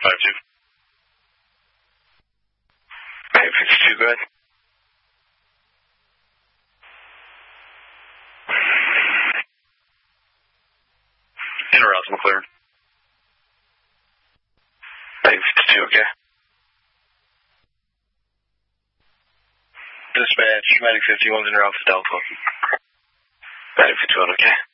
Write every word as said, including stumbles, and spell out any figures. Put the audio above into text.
five two. Medic fifty-two, go ahead. Interroutes McLaren. Medic fifty-two, okay. Dispatch, Medic fifty-one's interroute for Delta. Medic fifty-one, okay.